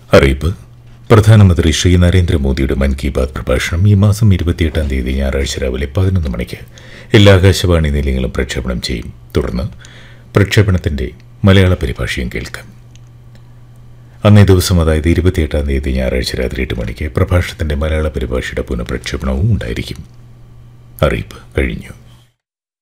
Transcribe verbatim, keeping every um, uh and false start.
അറിയിപ്പ്. പ്രധാനമന്ത്രി ശ്രീ നരേന്ദ്രമോദിയുടെ മൻ കി ബാത് പ്രഭാഷണം ഈ മാസം ഇരുപത്തിയെട്ടാം തീയതി ഞായറാഴ്ച രാവിലെ പതിനൊന്ന് മണിക്ക് എല്ലാ ആകാശവാണി നിലയങ്ങളും പ്രക്ഷേപണം ചെയ്യും. തുടർന്ന് പ്രക്ഷേപണത്തിന്റെ മലയാള പരിഭാഷയും കേൾക്കാം. അന്നേ ദിവസം, അതായത് ഇരുപത്തിയെട്ടാം തീയതി ഞായറാഴ്ച രാത്രി എട്ട് മണിക്ക് പ്രഭാഷണത്തിന്റെ മലയാള പരിഭാഷയുടെ പുനഃപ്രക്ഷേപണവും ഉണ്ടായിരിക്കും. അറിയിപ്പ് കഴിഞ്ഞു.